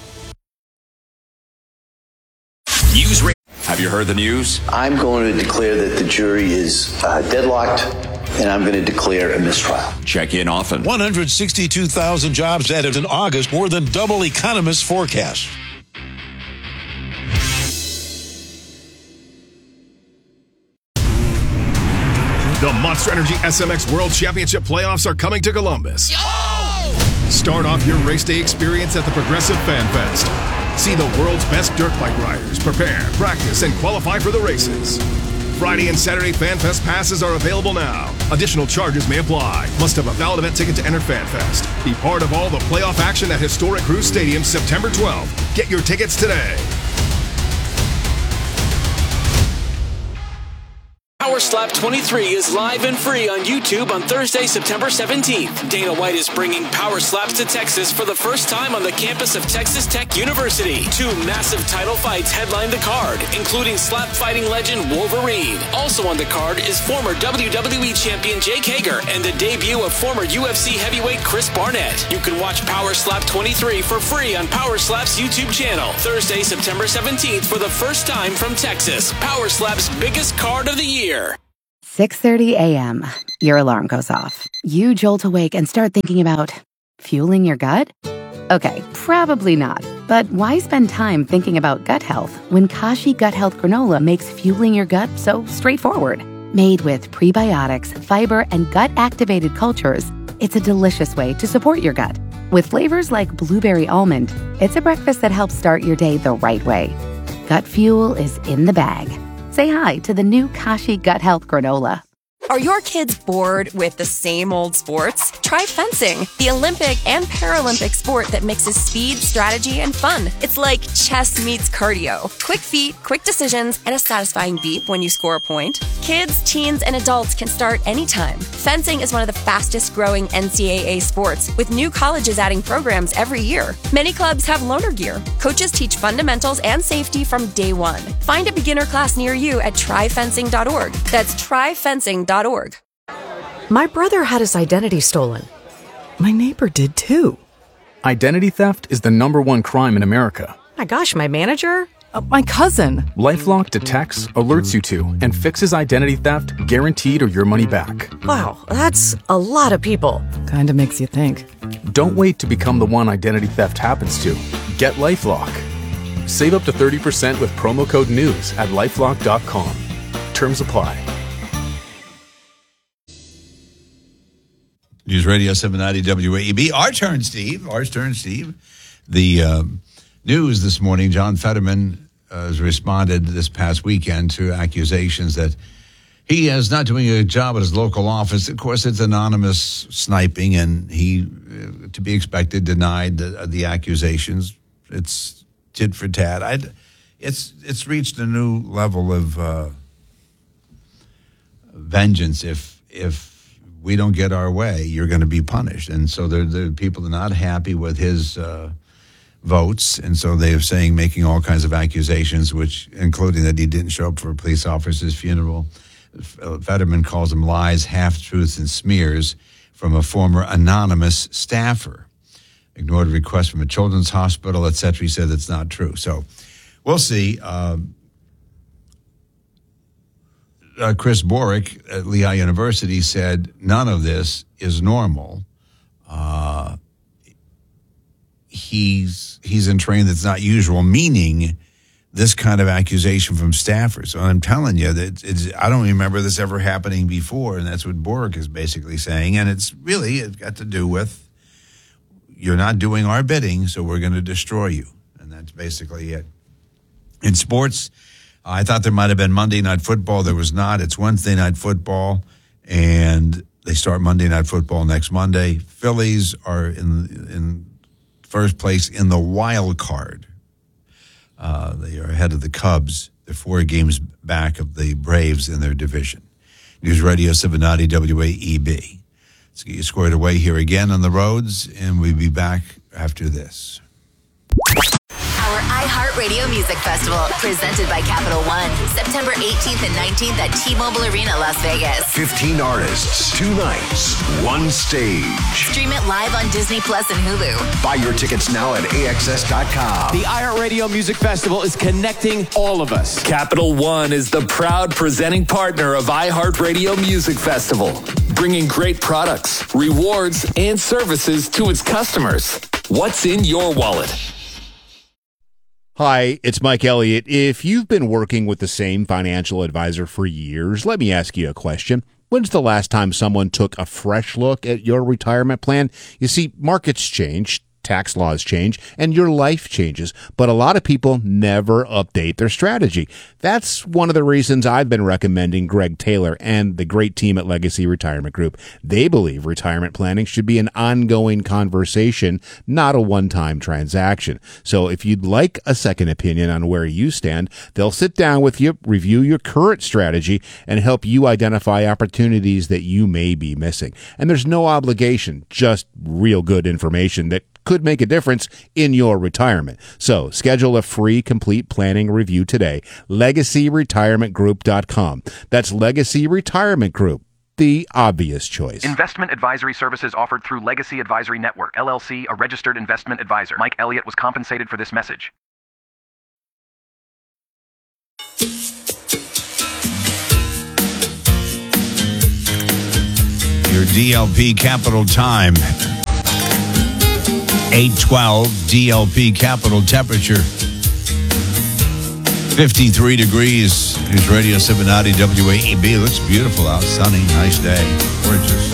News. Have you heard the news? I'm going to declare that the jury is uh, deadlocked, and I'm going to declare a mistrial. Check in often. one hundred sixty-two thousand jobs added in August, more than double economists' forecast. The Monster Energy S M X World Championship playoffs are coming to Columbus. Yo! Start off your race day experience at the Progressive Fan Fest. See the world's best dirt bike riders prepare, practice, and qualify for the races. Friday and Saturday Fan Fest passes are available now. Additional charges may apply. Must have a valid event ticket to enter Fan Fest. Be part of all the playoff action at historic Cruise Stadium September twelfth. Get your tickets today. Power Slap twenty-three is live and free on YouTube on Thursday, September seventeenth. Dana White is bringing Power Slaps to Texas for the first time on the campus of Texas Tech University. Two massive title fights headline the card, including slap fighting legend Wolverine. Also on the card is former W W E champion Jake Hager and the debut of former U F C heavyweight Chris Barnett. You can watch Power Slap twenty-three for free on Power Slap's YouTube channel Thursday, September seventeenth for the first time from Texas. Power Slap's biggest card of the year. six thirty a.m. Your alarm goes off. You jolt awake and start thinking about fueling your gut? Okay, probably not. But why spend time thinking about gut health when Kashi Gut Health Granola makes fueling your gut so straightforward? Made with prebiotics, fiber, and gut-activated cultures, it's a delicious way to support your gut. With flavors like blueberry almond, it's a breakfast that helps start your day the right way. Gut fuel is in the bag. Say hi to the new Kashi Gut Health Granola. Are your kids bored with the same old sports? Try fencing, the Olympic and Paralympic sport that mixes speed, strategy, and fun. It's like chess meets cardio. Quick feet, quick decisions, and a satisfying beep when you score a point. Kids, teens, and adults can start anytime. Fencing is one of the fastest growing N C double A sports, with new colleges adding programs every year. Many clubs have loaner gear. Coaches teach fundamentals and safety from day one. Find a beginner class near you at try fencing dot org. That's try fencing dot org. My brother had his identity stolen. My neighbor did too. Identity theft is the number one crime in America. My gosh, my manager? Uh, my cousin. LifeLock detects, alerts you to, and fixes identity theft guaranteed or your money back. Wow, that's a lot of people. Kinda makes you think. Don't wait to become the one identity theft happens to. Get LifeLock. Save up to thirty percent with promo code NEWS at lifelock dot com. Terms apply. News Radio seven ninety W A E B. Our turn, Steve. Our turn, Steve. The um, news this morning, John Fetterman uh, has responded this past weekend to accusations that he is not doing a job at his local office. Of course, it's anonymous sniping, and he, uh, to be expected, denied the, the accusations. It's tit for tat. I'd, it's, it's reached a new level of uh, vengeance if if we don't get our way, you're going to be punished. And so the the people are not happy with his uh, votes, and so they're saying, making all kinds of accusations, which including that he didn't show up for a police officer's funeral. Fetterman calls them lies, half-truths, and smears from a former anonymous staffer. Ignored a request from a children's hospital, et cetera. He said that's not true. So we'll see. Um, Uh, Chris Borick at Lehigh University said none of this is normal. Uh, he's he's in training that's not usual, meaning this kind of accusation from staffers. So I'm telling you that it's, I don't remember this ever happening before, and that's what Borick is basically saying. And it's really it's got to do with you're not doing our bidding, so we're going to destroy you, and that's basically it. In sports, I thought there might have been Monday Night Football. There was not. It's Wednesday Night Football, and they start Monday Night Football next Monday. Phillies are in in first place in the wild card. Uh, they are ahead of the Cubs. They're four games back of the Braves in their division. News Radio seven ninety W A E B. Let's get you squared away here again on the roads, and we'll be back after this. Our iHeartRadio Music Festival, presented by Capital One, September eighteenth and nineteenth at T-Mobile Arena, Las Vegas. fifteen artists, two nights, one stage. Stream it live on Disney Plus and Hulu. Buy your tickets now at A X S dot com. The iHeartRadio Music Festival is connecting all of us. Capital One is the proud presenting partner of iHeartRadio Music Festival, bringing great products, rewards, and services to its customers. What's in your wallet? Hi, it's Mike Elliott. If you've been working with the same financial advisor for years, let me ask you a question. When's the last time someone took a fresh look at your retirement plan? You see, markets change, tax laws change and your life changes, but a lot of people never update their strategy. That's one of the reasons I've been recommending Greg Taylor and the great team at Legacy Retirement Group. They believe retirement planning should be an ongoing conversation, not a one-time transaction. So if you'd like a second opinion on where you stand, they'll sit down with you, review your current strategy, and help you identify opportunities that you may be missing. And there's no obligation, just real good information that could make a difference in your retirement. So schedule a free complete planning review today. legacy retirement group dot com. That's Legacy Retirement Group, the obvious choice. Investment advisory services offered through Legacy Advisory Network, L L C, a registered investment advisor. Mike Elliott was compensated for this message. Your D L P Capital Time. eight twelve D L P Capital Temperature. fifty-three degrees. Here's Radio Cincinnati W A E B. It looks beautiful out. Sunny. Nice day. Gorgeous.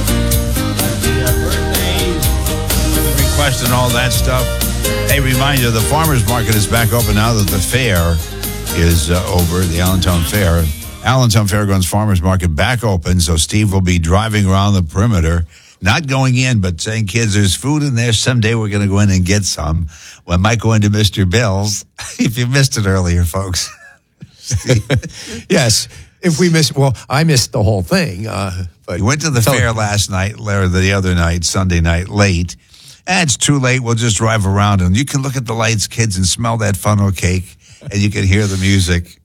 Request and all that stuff. Hey, reminder, the farmers market is back open now that the fair is uh, over, the Allentown Fair. Allentown Fairgrounds Farmers Market back open, so Steve will be driving around the perimeter, not going in, but saying, kids, there's food in there. Someday we're going to go in and get some. Well, I might go into Mister Bill's. If you missed it earlier, folks. Yes. If we missed, well, I missed the whole thing. Uh, but we went to the fair last night, or the other night, Sunday night, late. And it's too late. We'll just drive around. And you can look at the lights, kids, and smell that funnel cake. And you can hear the music.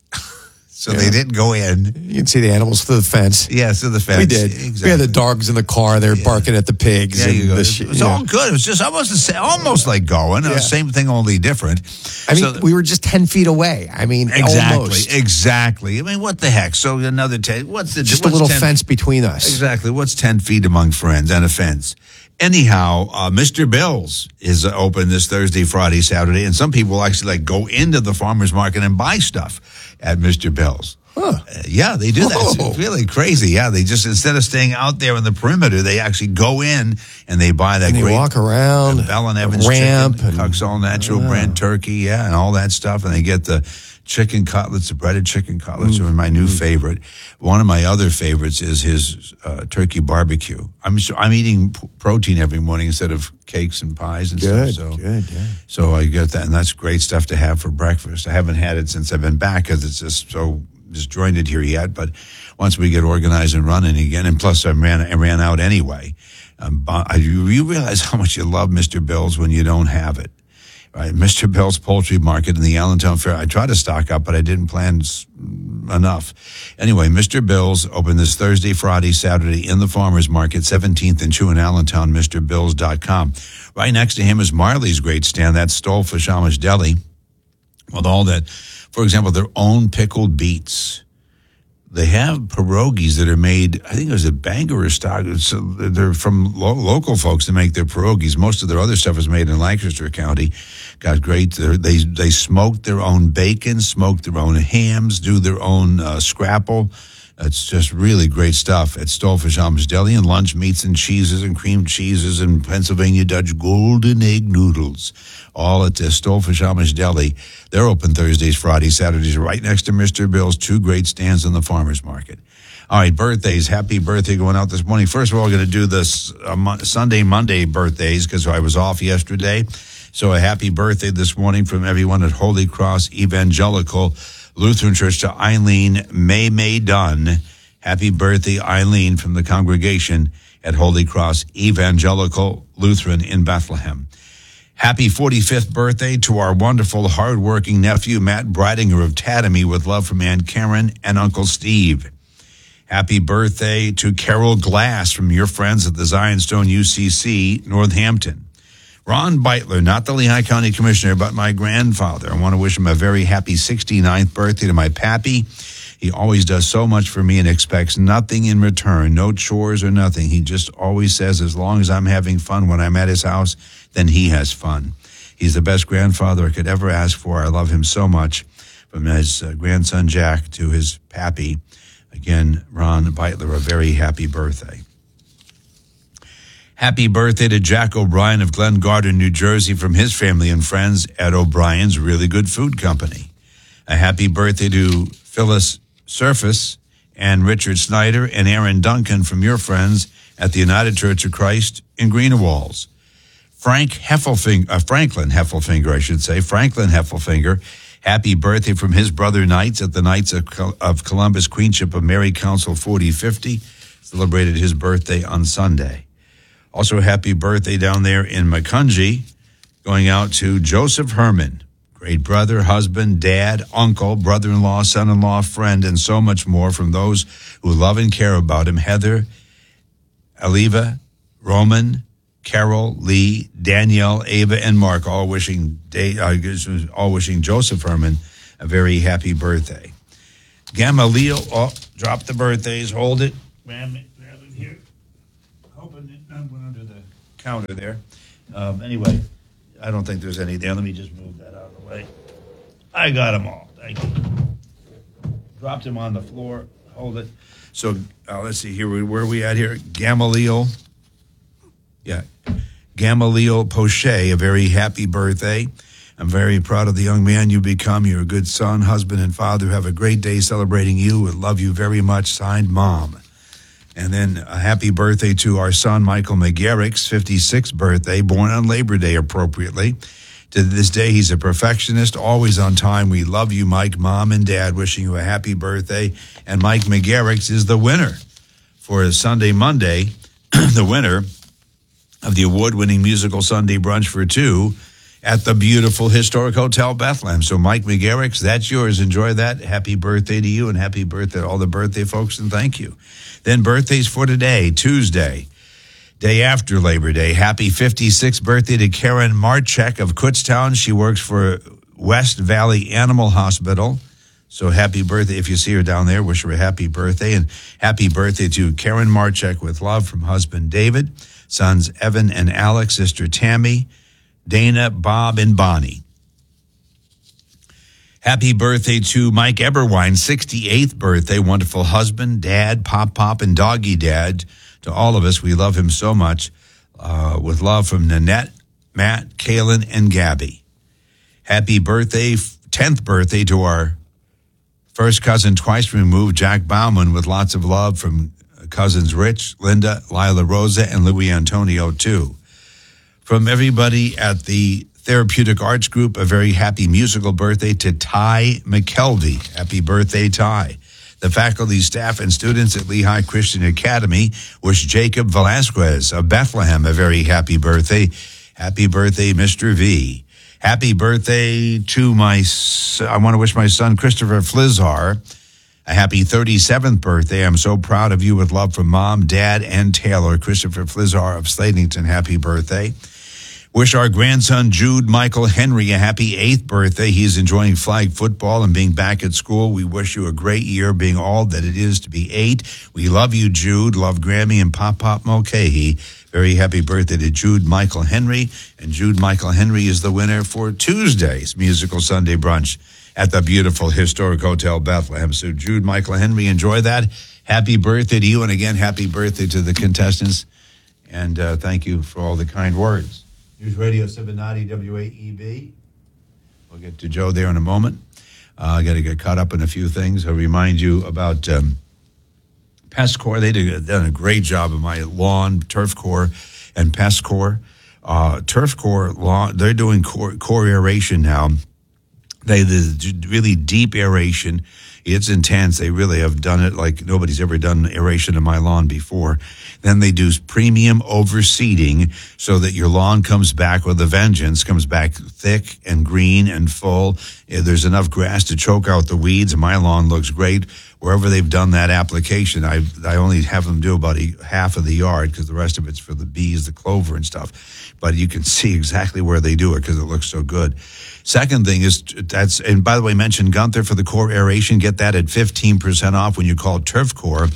So yeah. They didn't go in. You can see the animals through the fence. Yeah, through the fence. We did. Exactly. We had the dogs in the car. They were yeah. barking at the pigs. Yeah, you go. The It was all good. It was just almost the same, almost like going. Yeah. It was same thing, only different. I mean, so, we were just ten feet away. I mean, exactly, almost. Exactly. I mean, what the heck? So another ten. What's the just what's a little ten, fence between us? Exactly. What's ten feet among friends and a fence? Anyhow, uh, Mister Bill's is uh, open this Thursday, Friday, Saturday, and some people actually like go into the farmers market and buy stuff at Mister Bill's. Huh. Uh, yeah, they do that. Whoa. It's really crazy. Yeah, they just, instead of staying out there in the perimeter, they actually go in and they buy that and great. They walk around. Bell and Evans ramp chicken, Cuck's All Natural yeah. brand turkey, yeah, and all that stuff. And they get the chicken cutlets, the breaded chicken cutlets mm. are my new mm. favorite. One of my other favorites is his uh, turkey barbecue. I'm I'm eating p- protein every morning instead of cakes and pies and good, stuff. So good, yeah. So I get that, and that's great stuff to have for breakfast. I haven't had it since I've been back because it's just so disjointed here yet. But once we get organized and running again, and plus I ran I ran out anyway. Um, I, you realize how much you love Mister Bill's when you don't have it. Right, Mister Bill's Poultry Market in the Allentown Fair. I tried to stock up, but I didn't plan enough. Anyway, Mister Bill's open this Thursday, Friday, Saturday in the Farmers Market, seventeenth and two in Allentown, Mr Bills dot com. Right next to him is Marley's great stand. That's Stolfish Amish Deli with all that, for example, their own pickled beets. They have pierogies that are made, I think it was a Bangor stock. So they're from lo- local folks that make their pierogies. Most of their other stuff is made in Lancaster County. Got great. They they smoke their own bacon, smoke their own hams, do their own uh, scrapple. It's just really great stuff at Stolfish Amish Deli, and lunch meats and cheeses and cream cheeses and Pennsylvania Dutch golden egg noodles. All at the Stolfish Amish Deli. They're open Thursdays, Fridays, Saturdays, right next to Mister Bill's. Two great stands in the farmers market. All right, birthdays. Happy birthday going out this morning. First of all, we're going to do this uh, mo- Sunday, Monday birthdays because I was off yesterday. So a happy birthday this morning from everyone at Holy Cross Evangelical Lutheran Church to Eileen May May Dunn. Happy birthday, Eileen, from the congregation at Holy Cross Evangelical Lutheran in Bethlehem. Happy forty-fifth birthday to our wonderful, hardworking nephew, Matt Breidinger of Tatamy, with love from Aunt Karen and Uncle Steve. Happy birthday to Carol Glass from your friends at the Zion Stone U C C, Northampton. Ron Beitler, not the Lehigh County Commissioner, but my grandfather. I want to wish him a very happy sixty-ninth birthday to my pappy. He always does so much for me and expects nothing in return, no chores or nothing. He just always says, as long as I'm having fun when I'm at his house, then he has fun. He's the best grandfather I could ever ask for. I love him so much. From his uh, grandson, Jack, to his pappy. Again, Ron Beitler, a very happy birthday. Happy birthday to Jack O'Brien of Glen Garden, New Jersey, from his family and friends at O'Brien's Really Good Food Company. A happy birthday to Phyllis Surface and Richard Snyder and Aaron Duncan from your friends at the United Church of Christ in Greenewalls. Frank Heffelfinger, uh, Franklin Heffelfinger, I should say, Franklin Heffelfinger, happy birthday from his brother Knights at the Knights of, Col- of Columbus Queenship of Mary Council forty fifty. Celebrated his birthday on Sunday. Also, happy birthday down there in Macungie, going out to Joseph Herman, great brother, husband, dad, uncle, brother-in-law, son-in-law, friend, and so much more from those who love and care about him. Heather, Aliva, Roman, Carol, Lee, Danielle, Ava, and Mark, all wishing uh, all wishing Joseph Herman a very happy birthday. Gamaliel, oh, drop the birthdays, hold it. Grab it, grab it here. Hoping it not went under the counter there. Um, anyway, I don't think there's any there. Let me just move that out of the way. I got them all. Thank you. Dropped them on the floor. Hold it. So uh, let's see here. Where are we at here? Gamaliel. Yeah. Gamaliel Poche, a very happy birthday. I'm very proud of the young man you become. You're a good son, husband, and father. Have a great day celebrating you. We love you very much. Signed, Mom. And then a happy birthday to our son, Michael McGarrick's fifty-sixth birthday, born on Labor Day appropriately. To this day, he's a perfectionist, always on time. We love you, Mike. Mom and Dad wishing you a happy birthday. And Mike McGarrick's is the winner for Sunday Monday, the winner of the award-winning musical Sunday Brunch for Two at the beautiful Historic Hotel Bethlehem. So Mike McGarrick's, that's yours. Enjoy that. Happy birthday to you and happy birthday to all the birthday folks, and thank you. Then birthdays for today, Tuesday, day after Labor Day. Happy fifty-sixth birthday to Karen Marchek of Kutztown. She works for West Valley Animal Hospital. So happy birthday. If you see her down there, wish her a happy birthday. And happy birthday to Karen Marchek with love from husband David, sons Evan and Alex, sister Tammy, Dana, Bob, and Bonnie. Happy birthday to Mike Eberwine, sixty-eighth birthday. Wonderful husband, dad, pop, pop, and doggy dad. To all of us, we love him so much. Uh, with love from Nanette, Matt, Kaylin, and Gabby. Happy birthday, tenth birthday to our first cousin twice removed, Jack Bauman, with lots of love from cousins Rich, Linda, Lila Rosa, and Louis Antonio, too. From everybody at the Therapeutic Arts Group, a very happy musical birthday to Ty McKelvey. Happy birthday, Ty. The faculty, staff, and students at Lehigh Christian Academy wish Jacob Velasquez of Bethlehem a very happy birthday. Happy birthday, Mister V. Happy birthday to my, I want to wish my son Christopher Flizzar a happy thirty-seventh birthday. I'm so proud of you, with love from Mom, Dad, and Taylor. Christopher Flizzar of Slatington, happy birthday. Wish our grandson Jude Michael Henry a happy eighth birthday. He is enjoying flag football and being back at school. We wish you a great year, being all that it is to be eight. We love you, Jude. Love Grammy and Pop Pop Mulcahy. Very happy birthday to Jude Michael Henry. And Jude Michael Henry is the winner for Tuesday's Musical Sunday Brunch at the beautiful Historic Hotel Bethlehem. So Jude Michael Henry, enjoy that. Happy birthday to you. And again, happy birthday to the contestants. And uh, thank you for all the kind words. News Radio seven ninety W A E B. We'll get to Joe there in a moment. Uh, I got to get caught up in a few things. I'll remind you about um, PestCore. They did, done a great job of my lawn, TurfCore and PestCore. Uh, TurfCore, lawn, they're doing core, core aeration now. They the really deep aeration. It's intense. They really have done it like nobody's ever done aeration in my lawn before. Then they do premium overseeding so that your lawn comes back with a vengeance, comes back thick and green and full. There's enough grass to choke out the weeds, and my lawn looks great. Wherever they've done that application, I I only have them do about a, half of the yard because the rest of it's for the bees, the clover and stuff. But you can see exactly where they do it because it looks so good. Second thing is, that's, and by the way, mention Gunther for the core aeration. Get that at fifteen percent off when you call TurfCore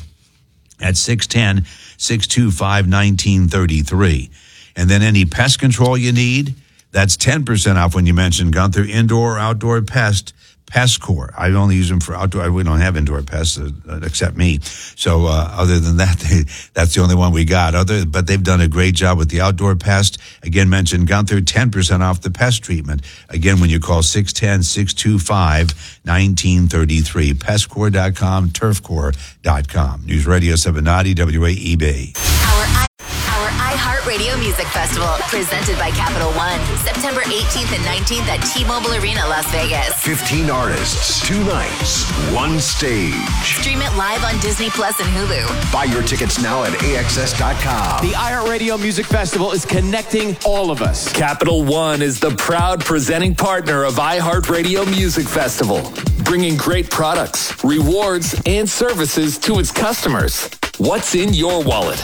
at six one zero, six two five, one nine three three. And then any pest control you need, that's ten percent off when you mention Gunther. Indoor or outdoor pest, PestCore. I only use them for outdoor. We don't have indoor pests uh, except me. So uh, other than that, they, that's the only one we got. Other, but they've done a great job with the outdoor pest. Again, mentioned Gunther, ten percent off the pest treatment. Again, when you call six one zero, six two five, one nine three three. pestcore dot com, turfcore dot com. News Radio seven ninety W A E B. Our Our iHeartRadio Music Festival, presented by Capital One, September eighteenth and nineteenth at T-Mobile Arena, Las Vegas. fifteen artists, two nights, one stage. Stream it live on Disney Plus and Hulu. Buy your tickets now at A X S dot com. The iHeartRadio Music Festival is connecting all of us. Capital One is the proud presenting partner of iHeartRadio Music Festival, bringing great products, rewards, and services to its customers. What's in your wallet?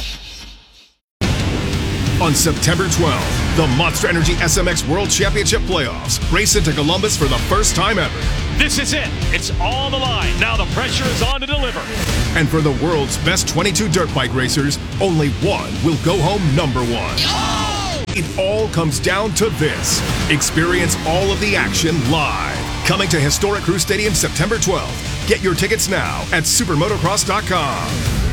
On September twelfth, the Monster Energy S M X World Championship Playoffs race into Columbus for the first time ever. This is it. It's on the line. Now the pressure is on to deliver. And for the world's best twenty-two dirt bike racers, only one will go home number one. Oh! It all comes down to this. Experience all of the action live. Coming to Historic Crew Stadium September twelfth. Get your tickets now at supermotocross dot com.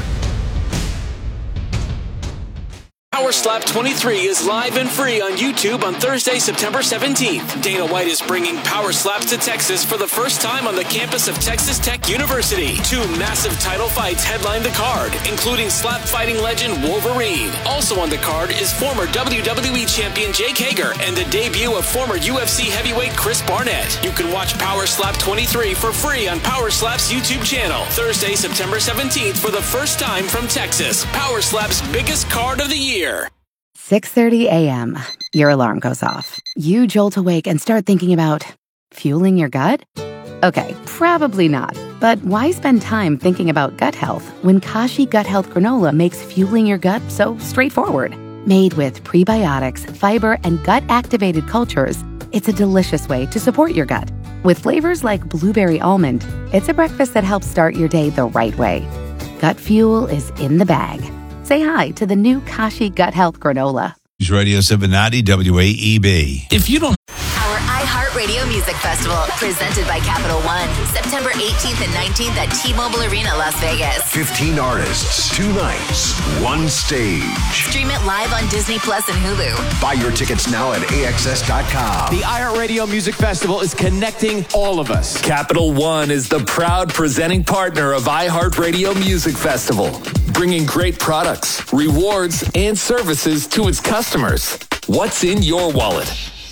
Power Slap twenty-three is live and free on YouTube on Thursday, September seventeenth. Dana White is bringing Power Slaps to Texas for the first time on the campus of Texas Tech University. Two massive title fights headline the card, including slap fighting legend Wolverine. Also on the card is former W W E champion Jake Hager and the debut of former U F C heavyweight Chris Barnett. You can watch Power Slap twenty-three for free on Power Slap's YouTube channel. Thursday, September seventeenth for the first time from Texas. Power Slap's biggest card of the year. six thirty a.m. Your alarm goes off. You jolt awake and start thinking about fueling your gut? Okay, probably not. But why spend time thinking about gut health when Kashi Gut Health Granola makes fueling your gut so straightforward? Made with prebiotics, fiber, and gut-activated cultures, it's a delicious way to support your gut. With flavors like blueberry almond, it's a breakfast that helps start your day the right way. Gut fuel is in the bag. Say hi to the new Kashi Gut Health Granola. News Radio seven ninety W A E B. If you don't... Our iHeartRadio Music Festival, presented by Capital One, September eighteenth and nineteenth at T-Mobile Arena, Las Vegas. fifteen artists, two nights, one stage. Stream it live on Disney Plus and Hulu. Buy your tickets now at A X S dot com. The iHeartRadio Music Festival is connecting all of us. Capital One is the proud presenting partner of iHeartRadio Music Festival, bringing great products, rewards, and services to its customers. What's in your wallet?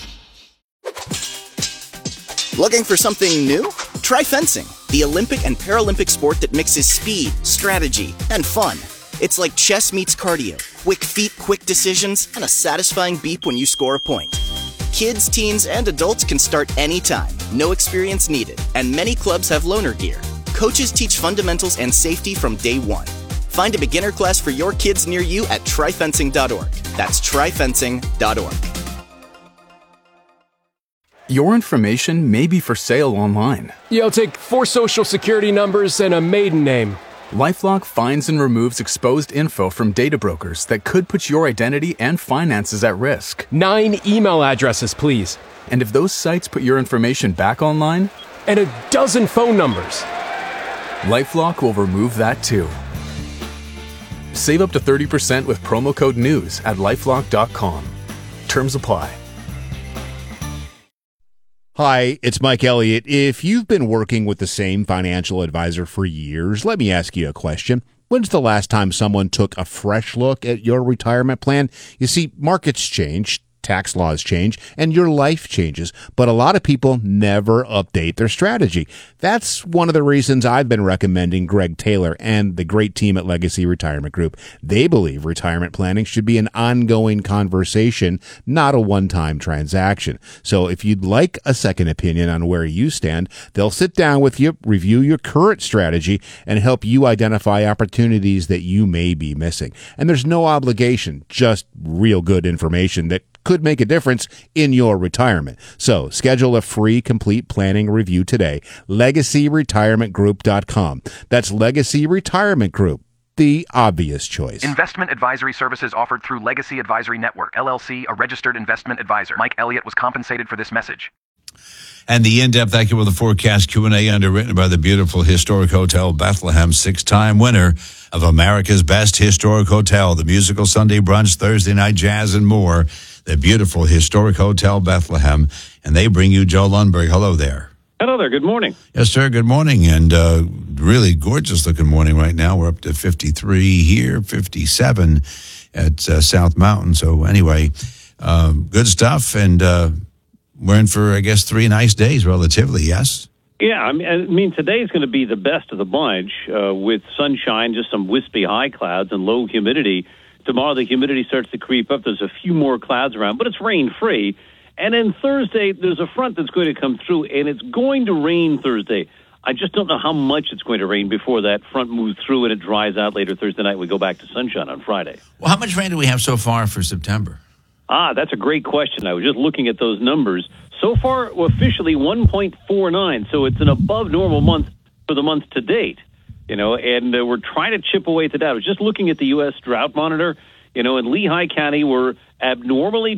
Looking for something new? Try fencing, the Olympic and Paralympic sport that mixes speed, strategy, and fun. It's like chess meets cardio. Quick feet, quick decisions, and a satisfying beep when you score a point. Kids, teens, and adults can start anytime. No experience needed. And many clubs have loaner gear. Coaches teach fundamentals and safety from day one. Find a beginner class for your kids near you at try fencing dot org. That's try fencing dot org. Your information may be for sale online. You'll take four social security numbers and a maiden name. LifeLock finds and removes exposed info from data brokers that could put your identity and finances at risk. Nine email addresses, please. And if those sites put your information back online? And a dozen phone numbers. LifeLock will remove that too. Save up to thirty percent with promo code NEWS at lifelock dot com. Terms apply. Hi, it's Mike Elliott. If you've been working with the same financial advisor for years, let me ask you a question. When's the last time someone took a fresh look at your retirement plan? You see, markets change, tax laws change, and your life changes, but a lot of people never update their strategy. That's one of the reasons I've been recommending Greg Taylor and the great team at Legacy Retirement Group. They believe retirement planning should be an ongoing conversation, not a one-time transaction. So if you'd like a second opinion on where you stand, they'll sit down with you, review your current strategy, and help you identify opportunities that you may be missing. And there's no obligation, just real good information that could make a difference in your retirement. So schedule a free complete planning review today. legacy retirement group dot com. That's Legacy Retirement Group, the obvious choice. Investment advisory services offered through Legacy Advisory Network, L L C, a registered investment advisor. Mike Elliott was compensated for this message. And the in-depth AccuWeather forecast Q and A underwritten by the beautiful Historic Hotel Bethlehem, six-time winner of America's Best Historic Hotel, the musical Sunday brunch, Thursday night jazz, and more. The beautiful Historic Hotel Bethlehem. And they bring you Joe Lundberg. Hello there. Hello there. Good morning. Yes, sir. Good morning. And uh, really gorgeous-looking morning right now. We're up to fifty-three here, fifty-seven at uh, South Mountain. So anyway, um, good stuff. And uh, we're in for, I guess, three nice days relatively, yes? Yeah, I mean, I mean today's going to be the best of the bunch uh, with sunshine, just some wispy high clouds and low humidity. Tomorrow the humidity starts to creep up. There's a few more clouds around, but it's rain-free. And then Thursday, there's a front that's going to come through, and it's going to rain Thursday. I just don't know how much it's going to rain before that front moves through and it dries out later Thursday night. We go back to sunshine on Friday. Well, how much rain do we have so far for September? Ah, that's a great question. I was just looking at those numbers. So far, officially one point four nine, so it's an above normal month for the month to date. You know, and uh, we're trying to chip away at that. I was just looking at the U S drought monitor. You know, in Lehigh County, we're abnormally